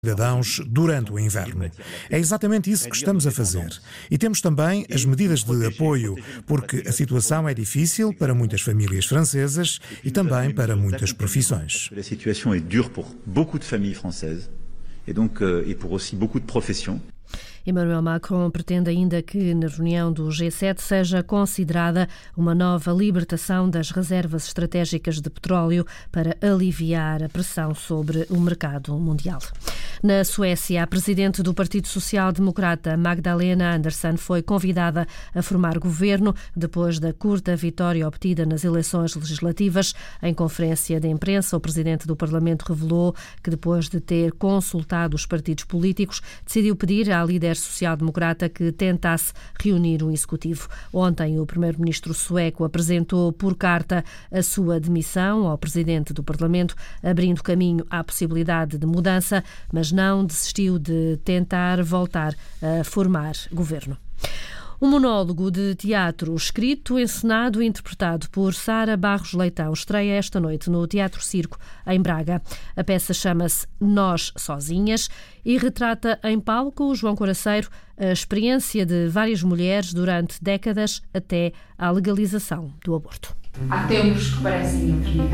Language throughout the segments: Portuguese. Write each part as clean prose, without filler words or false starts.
cidadãos durante o inverno. É exatamente isso que estamos a fazer. E temos também as medidas de apoio, porque a situação é difícil para muitas famílias francesas e também para muitas profissões. A situação é dura para muitas de famílias francesas e para aussi beaucoup de profissões. Emmanuel Macron pretende ainda que na reunião do G7 seja considerada uma nova libertação das reservas estratégicas de petróleo para aliviar a pressão sobre o mercado mundial. Na Suécia, a presidente do Partido Social Democrata, Magdalena Andersson, foi convidada a formar governo depois da curta vitória obtida nas eleições legislativas. Em conferência de imprensa, o presidente do Parlamento revelou que, depois de ter consultado os partidos políticos, decidiu pedir à líder social-democrata que tentasse reunir um executivo. Ontem, o primeiro-ministro sueco apresentou por carta a sua demissão ao presidente do Parlamento, abrindo caminho à possibilidade de mudança, mas não desistiu de tentar voltar a formar governo. Um monólogo de teatro escrito, encenado e interpretado por Sara Barros Leitão estreia esta noite no Teatro Circo, em Braga. A peça chama-se Nós Sozinhas e retrata em palco, João Coraceiro, a experiência de várias mulheres durante décadas até à legalização do aborto. Há tempos que parecem infinito.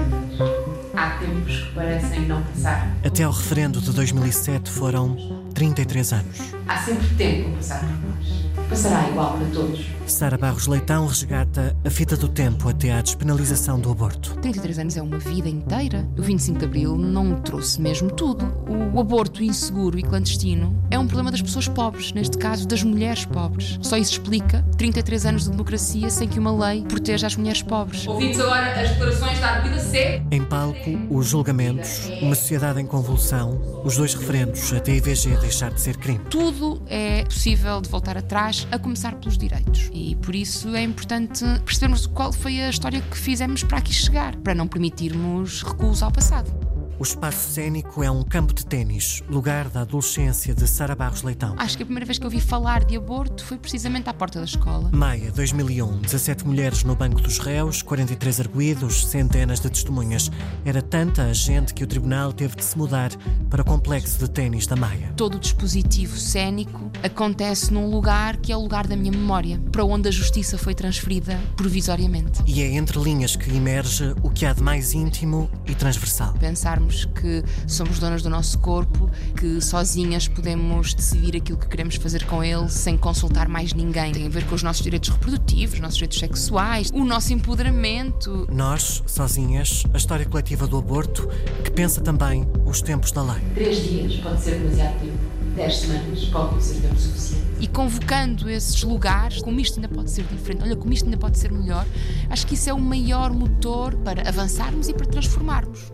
Há tempos que parecem não passar. Até ao referendo de 2007 foram 33 anos. Há sempre tempo a passar por nós. Passará igual para todos. Sara Barros Leitão resgata a fita do tempo até à despenalização do aborto. 33 anos é uma vida inteira. O 25 de Abril não trouxe mesmo tudo. O aborto inseguro e clandestino é um problema das pessoas pobres, neste caso das mulheres pobres. Só isso explica 33 anos de democracia sem que uma lei proteja as mulheres pobres. Ouvimos agora as declarações da Arguida C. Em palco, os julgamentos, uma sociedade em convulsão, os 2 referendos até a IVG deixar de ser crime. Tudo é possível de voltar atrás, a começar pelos direitos. E por isso é importante percebermos qual foi a história que fizemos para aqui chegar, para não permitirmos recuos ao passado. O espaço cênico é um campo de ténis, lugar da adolescência de Sara Barros Leitão. Acho que a primeira vez que eu ouvi falar de aborto foi precisamente à porta da escola. Maia, 2001, 17 mulheres no banco dos réus, 43 arguidos, centenas de testemunhas. Era tanta a gente que o tribunal teve de se mudar para o complexo de ténis da Maia. Todo o dispositivo cênico acontece num lugar que é o lugar da minha memória, para onde a justiça foi transferida provisoriamente. E é entre linhas que emerge o que há de mais íntimo e transversal. Pensarmos que somos donas do nosso corpo, que sozinhas podemos decidir aquilo que queremos fazer com ele sem consultar mais ninguém. Tem a ver com os nossos direitos reprodutivos, os nossos direitos sexuais, o nosso empoderamento. Nós, sozinhas, a história coletiva do aborto, que pensa também os tempos da lei. 3 dias pode ser demasiado tempo. 10 semanas pode não ser tempo suficiente. E convocando esses lugares, como isto ainda pode ser diferente, olha, como isto ainda pode ser melhor, acho que isso é o maior motor para avançarmos e para transformarmos.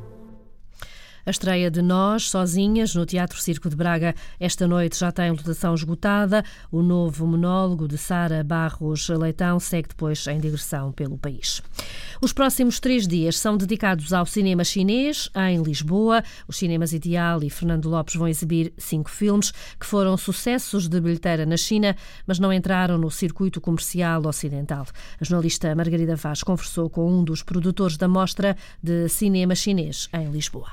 A estreia de Nós Sozinhas no Teatro Circo de Braga esta noite já tem lotação esgotada. O novo monólogo de Sara Barros Leitão segue depois em digressão pelo país. Os próximos 3 dias são dedicados ao cinema chinês em Lisboa. Os cinemas Ideal e Fernando Lopes vão exibir 5 filmes que foram sucessos de bilheteira na China, mas não entraram no circuito comercial ocidental. A jornalista Margarida Vaz conversou com um dos produtores da mostra de cinema chinês em Lisboa.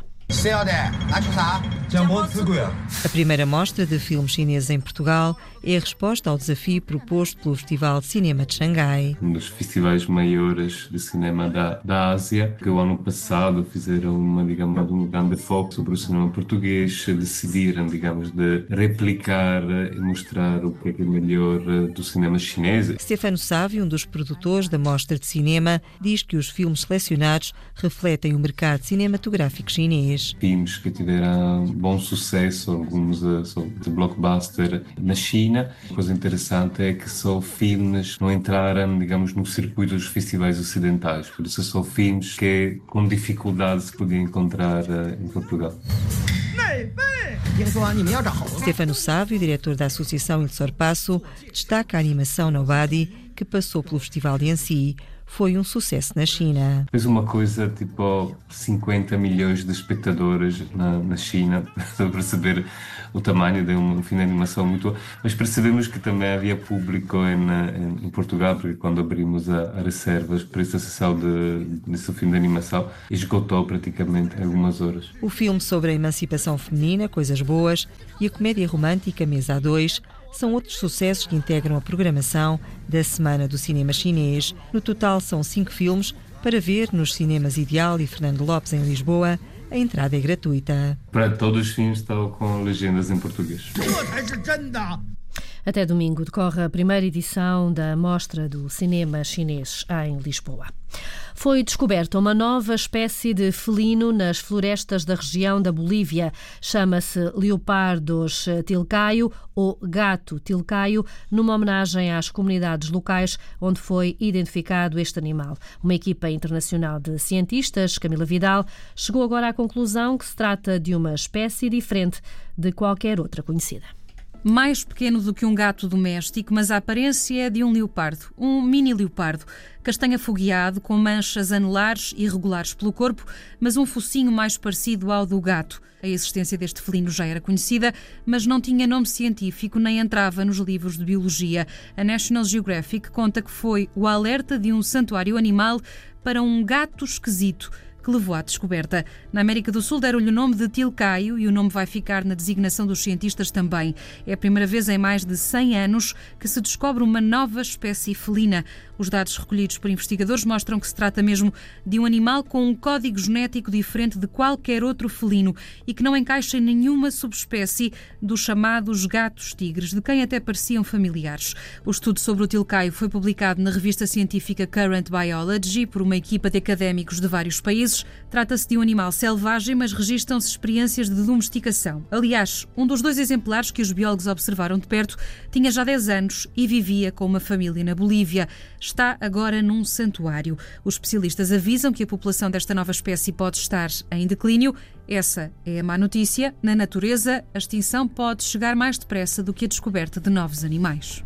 A primeira mostra de filmes chineses em Portugal é a resposta ao desafio proposto pelo Festival de Cinema de Xangai. Um dos festivais maiores de cinema da Ásia, que o ano passado fizeram um grande foco sobre o cinema português, decidiram, de replicar e mostrar o que é melhor do cinema chinês. Stefano Sávio, um dos produtores da mostra de cinema, diz que os filmes selecionados refletem o mercado cinematográfico chinês. Filmes que tiveram bom sucesso, alguns de blockbuster na China. A coisa interessante é que só filmes não entraram, no circuito dos festivais ocidentais. Por isso são filmes que com dificuldade se podiam encontrar em Portugal. Stefano Sávio, diretor da Associação Il Sorpasso, destaca a animação Nobody, que passou pelo Festival de Annecy. foi um sucesso na China. Fez uma coisa tipo 50 milhões de espectadores na China, para perceber o tamanho de um filme de animação muito... Mas percebemos que também havia público em Portugal, porque quando abrimos a reservas para esta sessão desse filme de animação, esgotou praticamente em algumas horas. O filme sobre a emancipação feminina, Coisas Boas, e a comédia romântica Mesa A2 são outros sucessos que integram a programação da Semana do Cinema Chinês. No total são 5 filmes para ver nos cinemas Ideal e Fernando Lopes em Lisboa. A entrada é gratuita. Para todos os filmes estão com legendas em português. Até domingo decorre a primeira edição da Mostra do Cinema Chinês em Lisboa. Foi descoberta uma nova espécie de felino nas florestas da região da Bolívia. Chama-se Leopardos tilcaio ou gato tilcaio, numa homenagem às comunidades locais onde foi identificado este animal. Uma equipa internacional de cientistas, Camila Vidal, chegou agora à conclusão que se trata de uma espécie diferente de qualquer outra conhecida. Mais pequeno do que um gato doméstico, mas a aparência é de um leopardo, um mini leopardo, castanho afogueado, com manchas anulares irregulares pelo corpo, mas um focinho mais parecido ao do gato. A existência deste felino já era conhecida, mas não tinha nome científico nem entrava nos livros de biologia. A National Geographic conta que foi o alerta de um santuário animal para um gato esquisito, que levou à descoberta. Na América do Sul deram-lhe o nome de tilcaio e o nome vai ficar na designação dos cientistas também. É a primeira vez em mais de 100 anos que se descobre uma nova espécie felina. Os dados recolhidos por investigadores mostram que se trata mesmo de um animal com um código genético diferente de qualquer outro felino e que não encaixa em nenhuma subespécie dos chamados gatos-tigres, de quem até pareciam familiares. O estudo sobre o tilcaio foi publicado na revista científica Current Biology por uma equipa de académicos de vários países. Trata-se de um animal selvagem, mas registram-se experiências de domesticação. Aliás, um dos 2 exemplares que os biólogos observaram de perto tinha já 10 anos e vivia com uma família na Bolívia. Está agora num santuário. Os especialistas avisam que a população desta nova espécie pode estar em declínio. Essa é a má notícia. Na natureza, a extinção pode chegar mais depressa do que a descoberta de novos animais.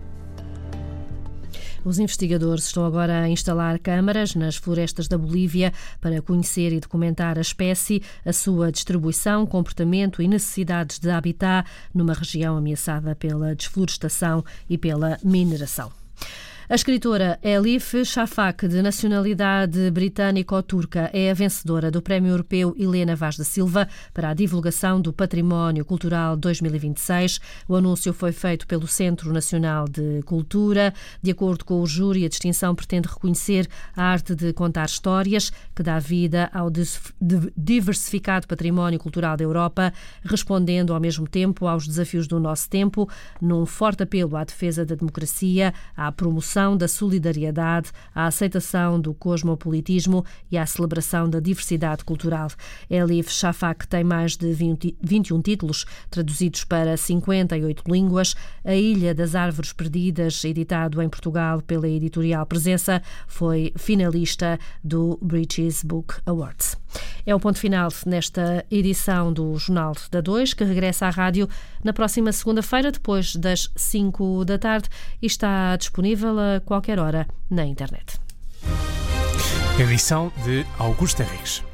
Os investigadores estão agora a instalar câmaras nas florestas da Bolívia para conhecer e documentar a espécie, a sua distribuição, comportamento e necessidades de habitat numa região ameaçada pela desflorestação e pela mineração. A escritora Elif Shafak, de nacionalidade britânico-turca, é a vencedora do Prémio Europeu Helena Vaz da Silva para a divulgação do Património Cultural 2026. O anúncio foi feito pelo Centro Nacional de Cultura. De acordo com o júri, a distinção pretende reconhecer a arte de contar histórias, que dá vida ao diversificado património cultural da Europa, respondendo ao mesmo tempo aos desafios do nosso tempo, num forte apelo à defesa da democracia, à promoção da solidariedade, à aceitação do cosmopolitismo e à celebração da diversidade cultural. Elif Shafak tem mais de 21 títulos, traduzidos para 58 línguas. A Ilha das Árvores Perdidas, editado em Portugal pela editorial Presença, foi finalista do British Book Awards. É o ponto final nesta edição do Jornal da 2, que regressa à rádio na próxima segunda-feira, depois das 5 da tarde, e está disponível a qualquer hora na internet. Edição de Augusto Henriques.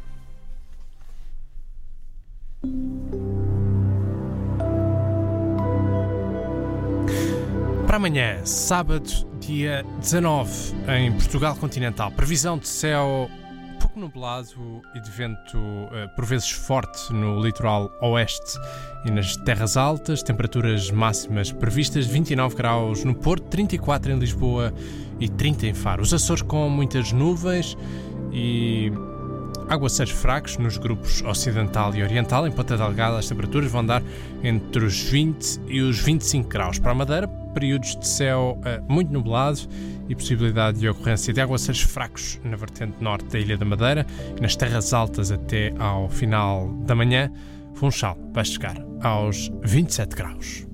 Para amanhã, sábado, dia 19, em Portugal continental, previsão de céu pouco nublado e de vento por vezes forte no litoral oeste e nas terras altas. Temperaturas máximas previstas: 29 graus no Porto, 34 em Lisboa e 30 em Faro. Os Açores com muitas nuvens e aguaceiros fracos nos grupos ocidental e oriental. Em Ponta Delgada as temperaturas vão andar entre os 20 e os 25 graus. Para a Madeira, períodos de céu muito nublado e possibilidade de ocorrência de aguaceiros fracos na vertente norte da Ilha da Madeira e nas terras altas até ao final da manhã. Funchal vai chegar aos 27 graus.